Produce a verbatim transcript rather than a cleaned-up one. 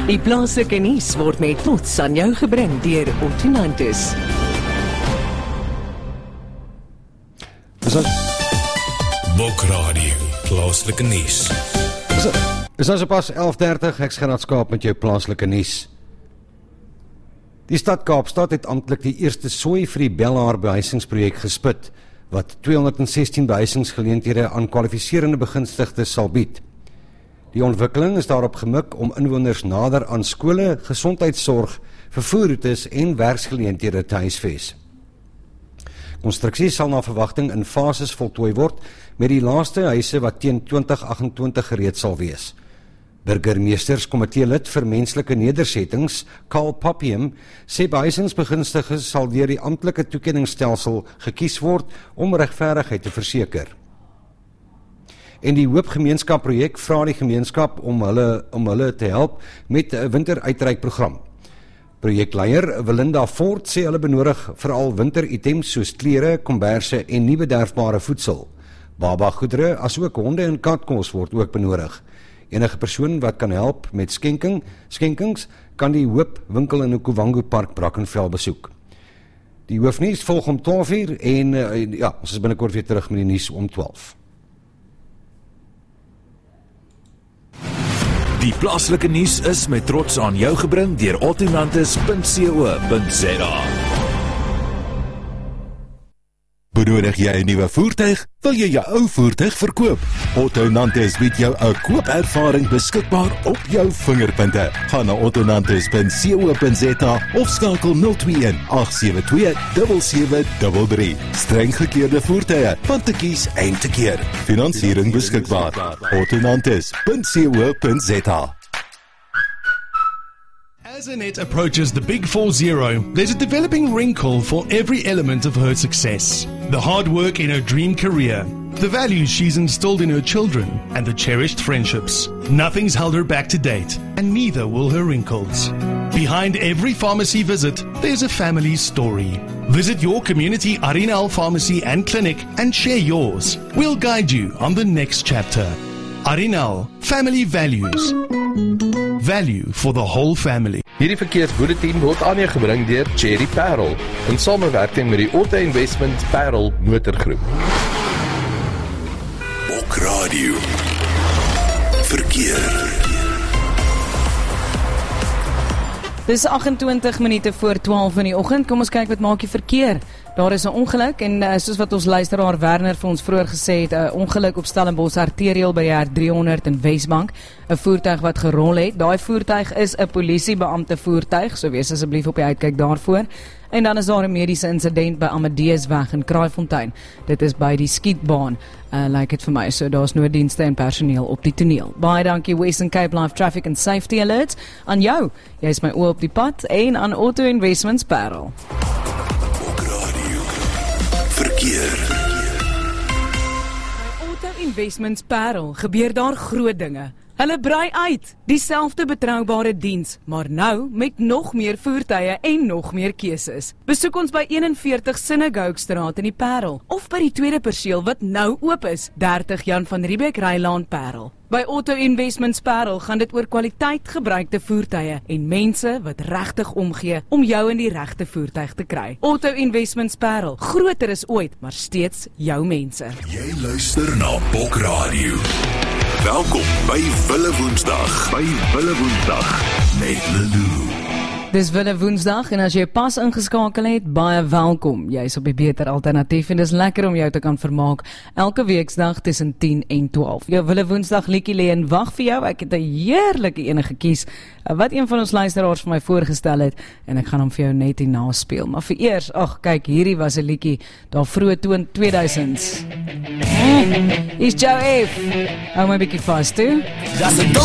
Die plaaslike nuus word met trots aan jou gebring deur Ottonantis. Bokradio, plaaslike nuus. Is nou so pas elf dertig, ek Gerard Skaap met jou plaaslike nuus. Die stad Kaapstad het amptelik die eerste sooi vir die Bellaar behuisingsprojek gespit, wat tweehonderdsestien behuisingsgeleenthede aan kwalifiserende begunstigdes sal bied. Die ontwikkeling is daarop gemik om inwoners nader aan skole, gesondheidsorg, vervoerroetes en werksgeleenthede te huisves. Konstruksie sal na verwagting in fases voltooi word, met die laaste huise wat teen twintig agt-en-twintig gereed sal wees. Burgemeesterskomitee lid vir menslike nedersettings, Karl Papium, sê behuisingsbegunstigdes sal deur die amptelike toekenningsstelsel gekies word om regverdigheid te verseker. En die Hoop Gemeenskap projek vra die gemeenskap om hulle, om hulle te help met 'n winteruitreikprogram. Projekleier Belinda Ford sê hulle benodig veral winteritems soos klere, komberse en nie bederfbare voedsel. Baba-goedere, asook honde en katkos word ook benodig. Enige persoon wat kan help met skenking, skenkings, kan die Hoop winkel in Okuwango Park Brackenfell besoek. Die hoofnuus volg om twaalf uur en uh, ja, ons is binnekort weer terug met die nuus om twaalf. Die plaaslike nuus is met trots aan jou gebring deur ottonantis punt co punt za. Benodig jy 'n nuwe voertuig? Wil jy jou ou voertuig verkoop? Ottonantis bied jou 'n koopervaring beskikbaar op jou vingerpunte. Gaan na ottonantis punt co punt za of skakel nul twee een agt sewe twee sewe sewe drie drie. Streng gekeurde voertuie, van te kies en te keer. Finansiering beskikbaar. ottonantis punt co punt za. As Annette approaches the big four zero, there's a developing wrinkle for every element of her success. The hard work in her dream career, the values she's instilled in her children, and the cherished friendships. Nothing's held her back to date, and neither will her wrinkles. Behind every pharmacy visit, there's a family story. Visit your community Arinal pharmacy and clinic and share yours. We'll guide you on the next chapter. Arinal, family values. Value for the whole family. Hierdie verkeersbulletin word aan jou gebring deur Cherry Parel in samewerking met die Auto Investment Parel Motorgroep. Bokradio. Verkeer. Dis agt-en-twintig minute voor twaalf in die oggend. Kom ons kyk wat maak die verkeer. Daar is 'n ongeluk en uh, soos wat ons luisteraar Werner vir ons vroeër gesê het, 'n uh, ongeluk op Stellenbosch arterieel by die R driehonderd in Wesbank. 'n Voertuig wat gerol het. Daai voertuig is 'n polisiebeampte voertuig, so wees asseblief op die uitkyk daarvoor. En dan is daar 'n mediese insident by Amadeusweg in Kraaifontein. Dit is by die skietbaan, uh, lyk like dit vir my. So daar's nooddienste en personeel op die toneel. Baie dankie Western Cape Life Traffic and Safety Alerts aan jou. Jy is my oë op die pad en aan Auto Investments Parel. Verkeer. By Auto Investments Parel gebeur daar groot dinge. Hulle brei uit, dieselfde betroubare diens, maar nou met nog meer voertuie en nog meer keuses. Besoek ons by eenenveertig Synagogue Straat in die Parel, of by die tweede perseel wat nou oop is, dertig Jan van Riebeeck Rylaan Parel. By Auto Investments Parel gaan dit oor kwaliteit gebruikte voertuie en mense wat regtig omgee om jou in die regte voertuig te kry. Auto Investments Parel, groter as ooit, maar steeds jou mense. Jy luister na Bokradio. Welkom by Wille Woensdag. By Wille Woensdag met Lulu. Dis Wille Woensdag en as jy pas ingeskakel het, baie welkom. Jy is op die beter alternatief en dis lekker om jou te kan vermaak elke weeksdag tussen tien en twaalf. Jou Wille Woensdag liedjie lê en wag vir jou. Ek het 'n heerlike ene gekies wat een van ons luisteraars vir my voorgestel het en ek gaan hom vir jou net hier na speel. Maar vir eers, ag kyk, hierdie was 'n liedjie daar vroeg tweeduisends. Is Joe F. Hou my bietjie vas toe. That's a